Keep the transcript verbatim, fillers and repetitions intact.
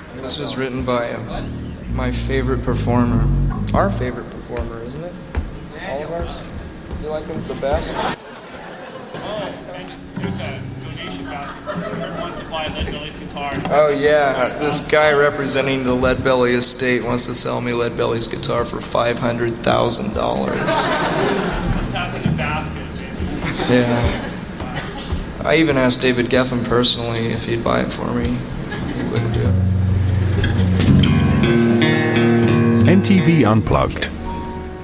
This was written by uh, my favorite performer. Our favorite performer, isn't it? All of ours? You like him the best? Oh, and there's a donation basket for whoever wants to buy Lead Belly's guitar. Oh yeah, this guy representing the Lead Belly estate wants to sell me Lead Belly's guitar for five hundred thousand dollars. Passing a basket, baby. Yeah. I even asked David Geffen personally if he'd buy it for me. He wouldn't do it. N T V Unplugged.